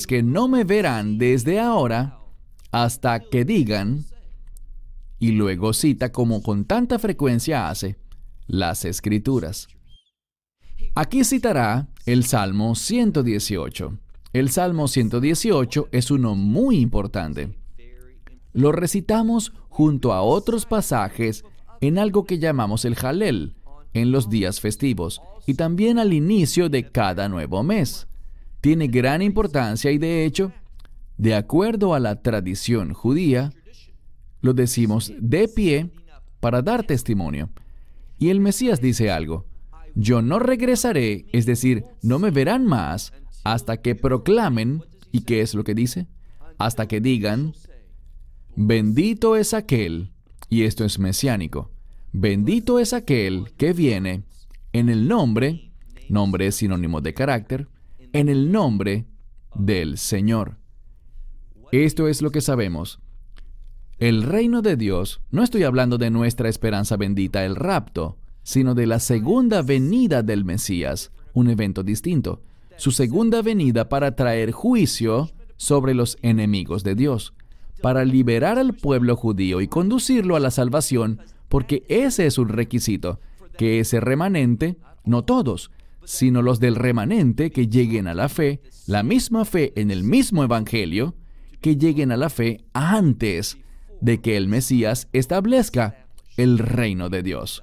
es que no me verán desde ahora hasta que digan, y luego cita, como con tanta frecuencia hace, las Escrituras. Aquí citará el Salmo 118. El Salmo 118 es uno muy importante. Lo recitamos junto a otros pasajes en algo que llamamos el Jalel, en los días festivos, y también al inicio de cada nuevo mes. Tiene gran importancia y, de hecho, de acuerdo a la tradición judía, lo decimos de pie para dar testimonio. Y el Mesías dice algo: yo no regresaré, es decir, no me verán más hasta que proclamen, ¿y qué es lo que dice? Hasta que digan, bendito es aquel, y esto es mesiánico, bendito es aquel que viene en el nombre es sinónimo de carácter, en el nombre del Señor. Esto es lo que sabemos. El reino de Dios, no estoy hablando de nuestra esperanza bendita, el rapto, sino de la segunda venida del Mesías, un evento distinto. Su segunda venida para traer juicio sobre los enemigos de Dios, para liberar al pueblo judío y conducirlo a la salvación, porque ese es un requisito, que ese remanente, no todos, sino los del remanente que lleguen a la fe, la misma fe en el mismo evangelio, que lleguen a la fe antes de que el Mesías establezca el reino de Dios.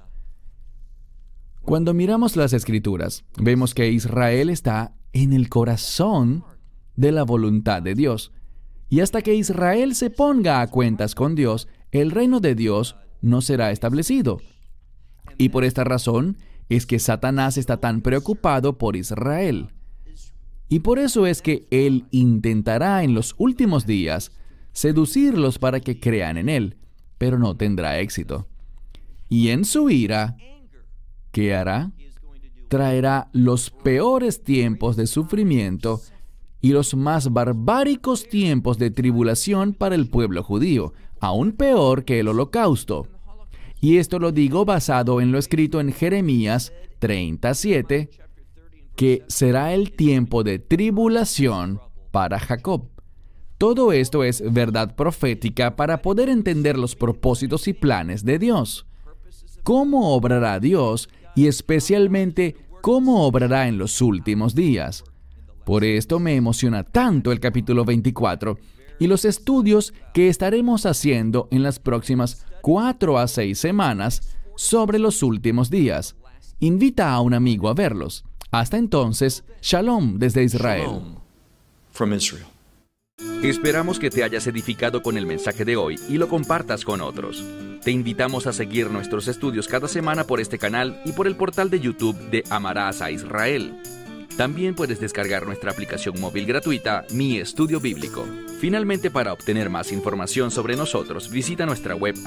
Cuando miramos las Escrituras, vemos que Israel está en el corazón de la voluntad de Dios. Y hasta que Israel se ponga a cuentas con Dios, el reino de Dios no será establecido. Y por esta razón es que Satanás está tan preocupado por Israel. Y por eso es que él intentará en los últimos días seducirlos para que crean en él, pero no tendrá éxito. Y en su ira, ¿qué hará? Traerá los peores tiempos de sufrimiento y los más barbáricos tiempos de tribulación para el pueblo judío, aún peor que el holocausto. Y esto lo digo basado en lo escrito en Jeremías 37, que será el tiempo de tribulación para Jacob. Todo esto es verdad profética para poder entender los propósitos y planes de Dios. ¿Cómo obrará Dios y especialmente cómo obrará en los últimos días? Por esto me emociona tanto el capítulo 24 y los estudios que estaremos haciendo en las próximas 4 a 6 semanas sobre los últimos días. Invita a un amigo a verlos. Hasta entonces, Shalom desde Israel. Shalom from Israel. Esperamos que te hayas edificado con el mensaje de hoy y lo compartas con otros. Te invitamos a seguir nuestros estudios cada semana por este canal y por el portal de YouTube de Amarás a Israel. También puedes descargar nuestra aplicación móvil gratuita, Mi Estudio Bíblico. Finalmente, para obtener más información sobre nosotros, visita nuestra web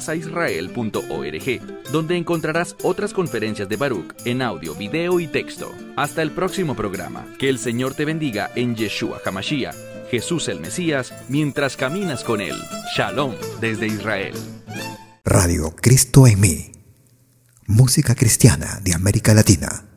amarasaisrael.org, donde encontrarás otras conferencias de Baruch en audio, video y texto. Hasta el próximo programa. Que el Señor te bendiga en Yeshua HaMashiach, Jesús el Mesías, mientras caminas con Él. Shalom desde Israel. Radio Cristo en mí. Música cristiana de América Latina.